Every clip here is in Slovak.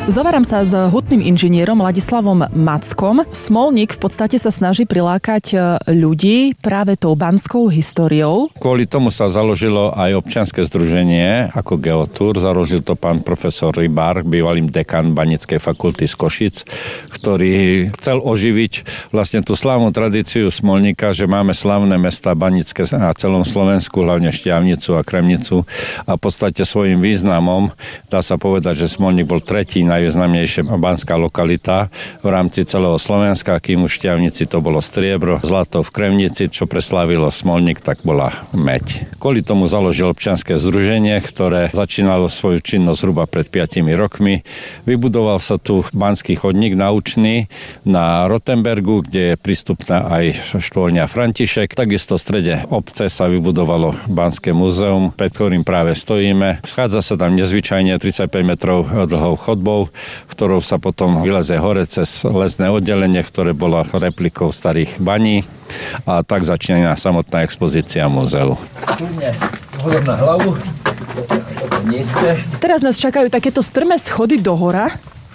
Zováram sa s hutným inžinierom Ladislavom Mackom. Smolník v podstate sa snaží prilákať ľudí práve tou banskou históriou. Kvôli tomu sa založilo aj občianske združenie ako Geotur. Založil to pán profesor Rybár, bývalý dekan Banickej fakulty z Košic, ktorý chcel oživiť vlastne tú slávnu tradíciu Smolníka, že máme slávne mestá banické na celom Slovensku, hlavne Štiavnicu a Kremnicu. A v podstate svojím významom dá sa povedať, že Smolník bol tretí najvýznamnejšia banská lokalita v rámci celého Slovenska, kým už v Štiavnici to bolo striebro, zlato v Kremnici, čo preslávilo Smolník, tak bola meď. Kvôli tomu založil občianske združenie, ktoré začínalo svoju činnosť zhruba pred 5 rokmi. Vybudoval sa tu banský chodník naučný na Rotenbergu, kde je prístupná aj škôlňa František. Takisto v strede obce sa vybudovalo Banské múzeum, pred ktorým práve stojíme. Schádza sa tam nezvyčajne 35 metrov dlhou chodbou, ktorou sa potom vyleze hore cez lesné oddelenie, ktoré bolo replikou starých baní, a tak začína samotná expozícia múzeu. Hodom na hlavu. Teraz nás čakajú takéto strmé schody do hora.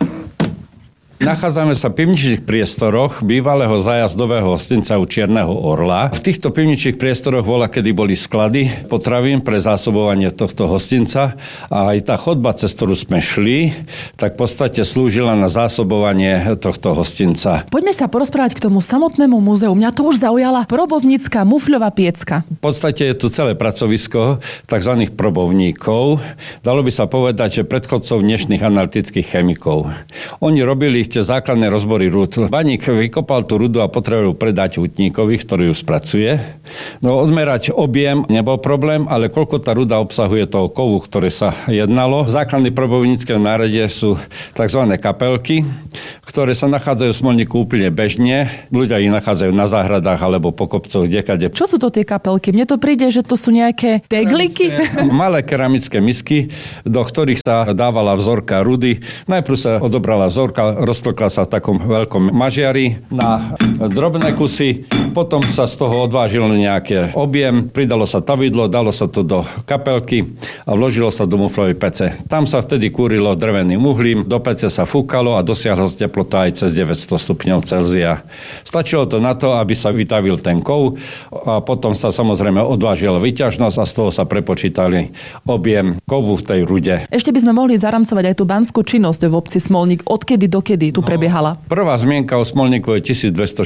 Nachádzame sa v pivničných priestoroch bývalého zájazdového hostinca u Čierneho Orla. V týchto pivničných priestoroch kedy boli sklady potravín pre zásobovanie tohto hostinca a aj tá chodba, cez ktorú sme šli, tak v podstate slúžila na zásobovanie tohto hostinca. Poďme sa porozprávať k tomu samotnému múzeu. Mňa to už zaujala probovnícka mufľová piecka. V podstate je tu celé pracovisko tzv. Probovníkov. Dalo by sa povedať, že predchodcov dnešných analytických chemikov. Oni robili tie základné rozbory rúd. Baník vykopal tú rudu a potreboval predať hutníkovi, ktorý ju spracuje. No odmerať objem nebol problém, ale koľko tá ruda obsahuje toho kovu, ktoré sa jednalo. Základné probovnícke nárade sú tzv. Kapelky, ktoré sa nachádzajú v Smolníku úplne bežne. Ľudia ich nachádzajú na záhradách alebo po kopcoch, kdekade. Čo sú to tie kapelky? Mne to príde, že to sú nejaké tegliky. Malé keramické misky, do ktorých sa dávala vzorka rudy. Najprv sa odobrala vzorka, roztlkla sa v takom veľkom mažiari na drobné kusy, potom sa z toho odvážil nejaký objem, pridalo sa tavidlo, dalo sa to do kapelky a vložilo sa do muflovej pece. Tam sa vtedy kúrilo dreveným uhlím, do pece sa fúkalo a dosiahla sa teplota aj cez 900 stupňov Celzia. Stačilo to na to, aby sa vytavil ten kov a potom sa samozrejme odvážila vyťažnosť a z toho sa prepočítali objem kovu v tej rude. Ešte by sme mohli zaramcovať aj tú banskú činnosť v obci Smolník. Odkedy dokedy tu prebiehala? Prvá zmienka o Smolníku je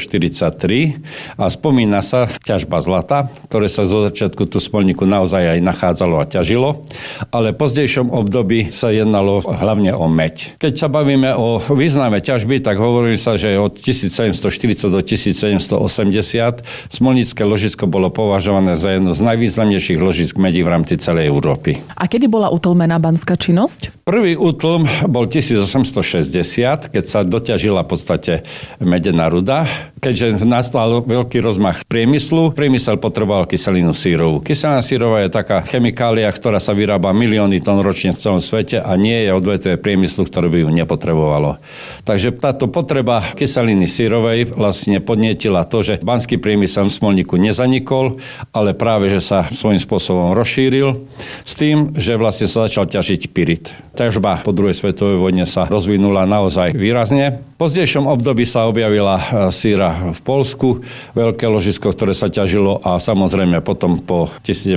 1243 a spomína sa ťažba zlata, ktoré sa zo začiatku tu Smolníku naozaj aj nachádzalo a ťažilo, ale v pozdejšom období sa jednalo hlavne o meď. Keď sa bavíme o význame ťažby, tak hovorí sa, že od 1740 do 1780 smolnícke ložisko bolo považované za jedno z najvýznamnejších ložisk medí v rámci celej Európy. A kedy bola utlmená banská činnosť? Prvý útlm bol 1860, keď sa doťažila v podstate medená ruda. Keďže nastal veľký rozmach priemyslu, priemysel potreboval kyselinu sírovú. Kyselina sírová je taká chemikália, ktorá sa vyrába milióny tón ročne v celom svete a nie je odvetvé priemyslu, ktoré by ju nepotrebovalo. Takže táto potreba kyseliny sírovej vlastne podnietila to, že banský priemysel v Smolníku nezanikol, ale práve, že sa svojím spôsobom rozšíril s tým, že vlastne sa začal ťažiť pyrit. Ťažba po druhej svetovej vojne sa rozvinula naozaj výrazne. V pozdejšom období sa objavila síra v Poľsku, veľké ložisko, ktoré sa ťažilo a samozrejme potom po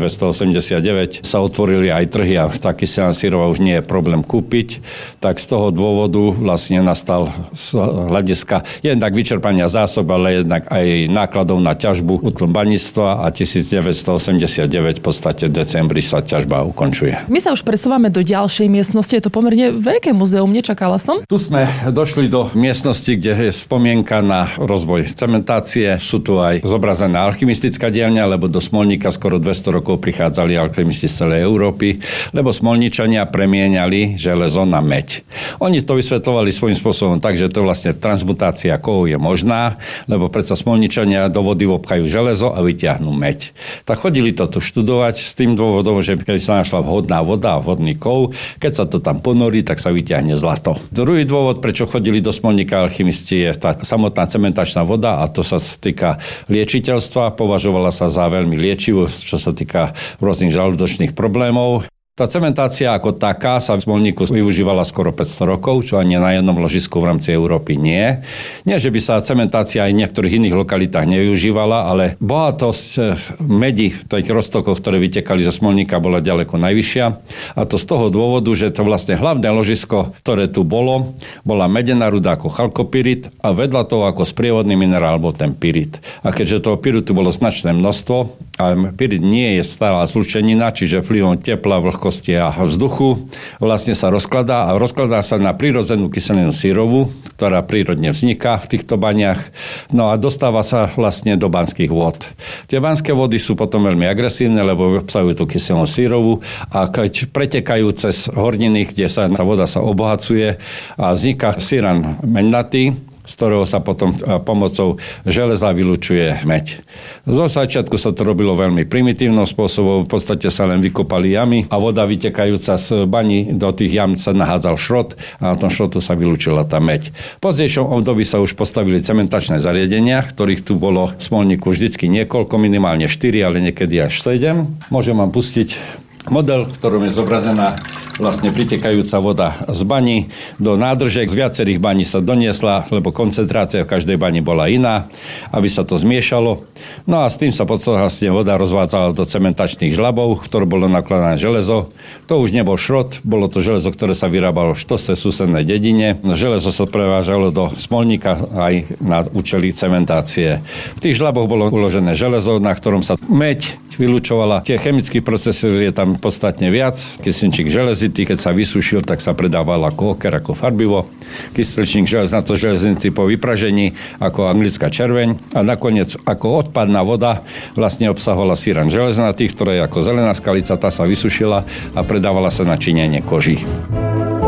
1989 sa otvorili aj trhy a tá kyselina sírová už nie je problém kúpiť. Tak z toho dôvodu vlastne nastal z hľadiska jednak vyčerpania zásob, ale jednak aj nákladov na ťažbu útlm baníctva a 1989 v podstate v decembri sa ťažba ukončuje. My sa už presúvame do ďalšej miestnosti, je to pomerne veľké múzeum, nečakala som. Tu sme došli do miestnosti, kde je spomienka na rozvoj cementácie. Sú tu aj zobrazená alchymistická dielňa, lebo do Smolníka skoro 200 rokov prichádzali alchymisti z celej Európy, lebo Smolničania premieňali železo na meď. Oni to vysvetľovali svojím spôsobom tak, že to vlastne transmutácia kovov je možná, lebo predsa Smolničania do vody obchajú železo a vyťahnú meď. Tak chodili to tu študovať s tým dôvodom, že keď sa našla vhodná voda a vhodný kov, keď sa to tam ponorí, tak sa vyťahne zlato. Druhý dôvod, prečo chodili do Smolníka alchymisti, je tá samotná cementačná voda a to sa týka liečiteľstva. Považovala sa za veľmi liečivú, čo sa týka rôznych žalúdočných problémov. Tá cementácia ako taká sa v Smolníku využívala skoro 500 rokov, čo ani na jednom ložisku v rámci Európy nie. Nie, že by sa cementácia aj v niektorých iných lokalitách nevyužívala, ale bohatosť medi v tých roztokoch, ktoré vytekali zo Smolníka, bola ďaleko najvyššia. A to z toho dôvodu, že to vlastne hlavné ložisko, ktoré tu bolo, bola medená ruda ako chalkopyrit a vedľa toho ako sprievodný minerál bol ten pyrit. A keďže toho pyritu bolo značné množstvo, a pyrit nie je stará zlučenina, čiže vplyvom tepla, vlhkosti a vzduchu vlastne sa rozkladá a rozkladá sa na prírodzenú kyselinu sírovú, ktorá prírodne vzniká v týchto baniach. No a dostáva sa vlastne do banských vôd. Tie banské vody sú potom veľmi agresívne, lebo obsahujú tú kyselinu sírovú a keď pretekajú cez horniny, kde sa tá voda sa obohacuje a vzniká síran meďnatý, z ktorého sa potom pomocou železa vylučuje meď. Zo začiatku sa to robilo veľmi primitívnym spôsobom, v podstate sa len vykopali jamy a voda vytekajúca z baní do tých jam sa nahádzal šrot a na tom šrotu sa vylučila tá meď. V pozdejšom období sa už postavili cementačné zariadenia, ktorých tu bolo v Smolníku vždycky niekoľko, minimálne 4, ale niekedy až 7. Môžem vám pustiť model, v ktorom je zobrazená vlastne pritekajúca voda z baní do nádržek. Z viacerých baní sa doniesla, lebo koncentrácia v každej bani bola iná, aby sa to zmiešalo. No a s tým sa vlastne voda rozvádzala do cementačných žľabov, v ktoré bolo nakladané železo. To už nebol šrot, bolo to železo, ktoré sa vyrábalo v Štose, susednej dedine. Železo sa prevážalo do Smolníka aj na účely cementácie. V tých žľaboch bolo uložené železo, na ktorom sa meď vylučovala. Tie chemické procesy je tam podstatne viac. Kysličník železitý, keď sa vysušil, tak sa predával ako oker, ako farbivo. Kysličník železnato železitý po vypražení ako anglická červeň. A nakoniec ako odpadná voda vlastne obsahovala síran železnatý, ktorá je ako zelená skalica, tá sa vysušila a predávala sa na činenie koží.